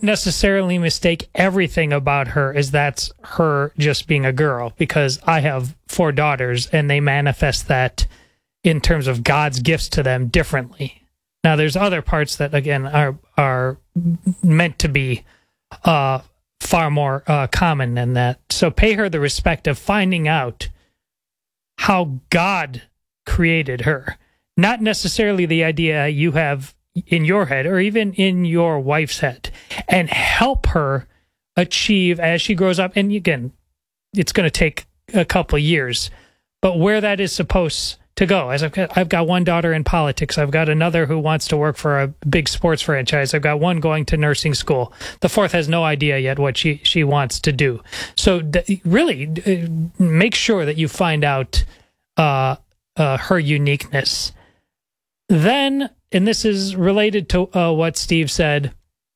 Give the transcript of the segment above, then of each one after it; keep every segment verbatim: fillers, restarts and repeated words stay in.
necessarily mistake everything about her as that's her just being a girl, because I have four daughters and they manifest that in terms of God's gifts to them differently. Now, there's other parts that, again, are are meant to be uh, far more uh, common than that. So pay her the respect of finding out how God created her, not necessarily the idea you have in your head or even in your wife's head, and help her achieve as she grows up. And again, it's going to take a couple of years, but where that is supposed to go. As I've got, I've got one daughter in politics. I've got another who wants to work for a big sports franchise. I've got one going to nursing school. The fourth has no idea yet what she, she wants to do. So th- really uh, make sure that you find out uh, uh, her uniqueness. Then, and this is related to uh, what Steve said,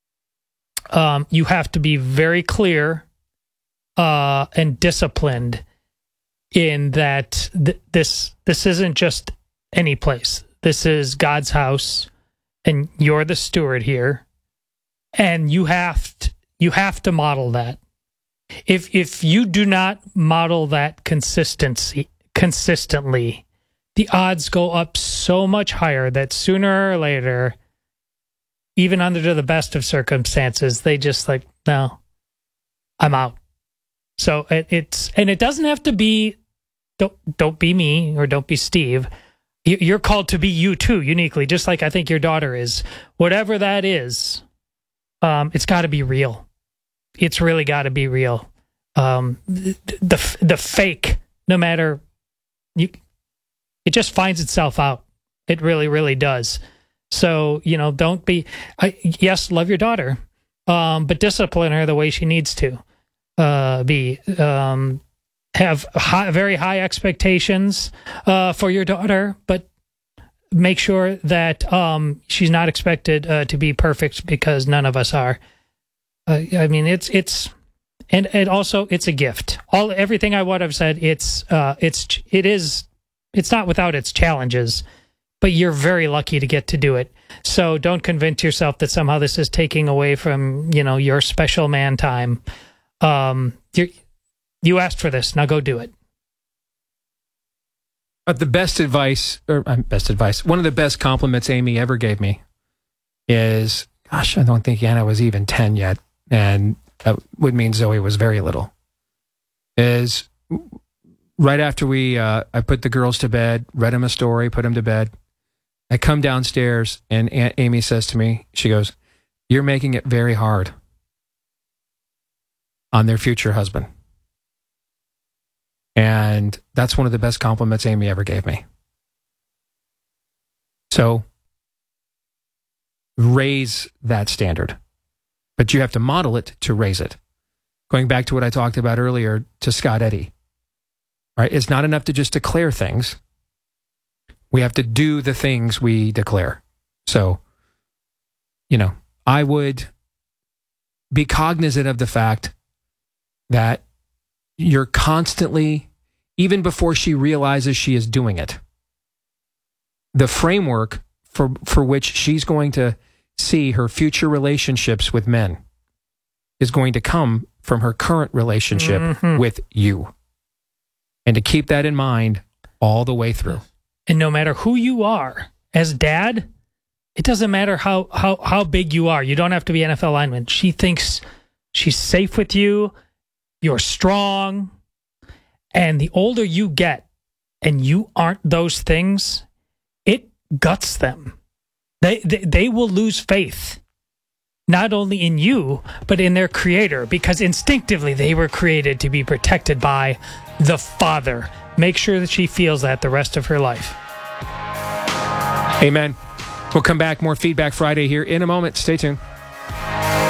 um, you have to be very clear uh, and disciplined in that th- this this isn't just any place. This is God's house, and you're the steward here, and you have to, you have to model that. If if you do not model that consistency consistently, the odds go up so much higher that sooner or later, even under the best of circumstances, they just like, no, I'm out. So it, it's, and it doesn't have to be, don't, don't be me or don't be Steve. You're called to be you too, uniquely, just like I think your daughter is. Whatever that is, um, it's got to be real. It's really got to be real. Um, the, the, the fake, no matter, you, it just finds itself out. It really, really does. So, you know, don't be, I, yes, love your daughter, um, but discipline her the way she needs to uh, be. Um, have high, very high expectations uh, for your daughter, but make sure that um, she's not expected uh, to be perfect, because none of us are. Uh, I mean, it's, it's, and, and also it's a gift. All, everything I would have said, it's, uh, it's, it is, it's not without its challenges, but you're very lucky to get to do it. So don't convince yourself that somehow this is taking away from, you know, your special man time. Um, you're, you asked for this, now go do it. But the best advice, or uh, best advice, one of the best compliments Amy ever gave me is, gosh, I don't think Anna was even ten yet, and that would mean Zoe was very little, is right after we, uh, I put the girls to bed, read them a story, put them to bed. I come downstairs and Aunt Amy says to me, she goes, "You're making it very hard on their future husband." And that's one of the best compliments Amy ever gave me. So raise that standard, but you have to model it to raise it. Going back to what I talked about earlier to Scott Eddy. Right? It's not enough to just declare things. We have to do the things we declare. So, you know, I would be cognizant of the fact that you're constantly, even before she realizes she is doing it, the framework for, for which she's going to see her future relationships with men is going to come from her current relationship mm-hmm. with you. And to keep that in mind all the way through. And no matter who you are, as dad, it doesn't matter how, how, how big you are. You don't have to be N F L lineman. She thinks she's safe with you. You're strong. And the older you get and you aren't those things, it guts them. They, they, they will lose faith, not only in you, but in their creator, because instinctively they were created to be protected by the Father. Make sure that she feels that the rest of her life. Amen. We'll come back. More Feedback Friday here in a moment. Stay tuned.